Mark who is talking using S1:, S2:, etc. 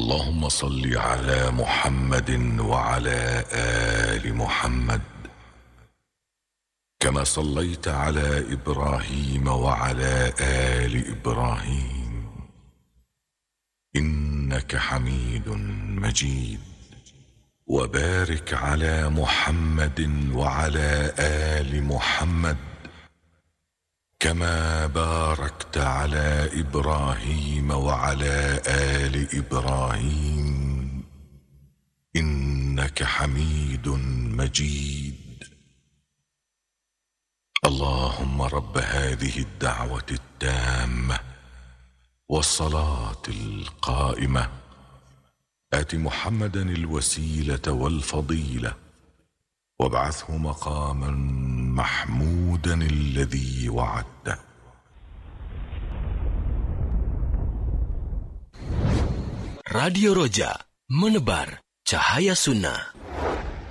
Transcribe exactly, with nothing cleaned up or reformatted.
S1: اللهم صل على محمد وعلى آل محمد كما صليت على إبراهيم وعلى آل إبراهيم إنك حميد مجيد. وبارك على محمد وعلى آل محمد كما باركت على إبراهيم وعلى آل إبراهيم إنك حميد مجيد. اللهم رب هذه الدعوة التامة والصلاة القائمة آت محمدا الوسيلة والفضيلة وابعثه مقاما محمودا الذي وعدته.
S2: Radio Roja, menebar cahaya sunnah.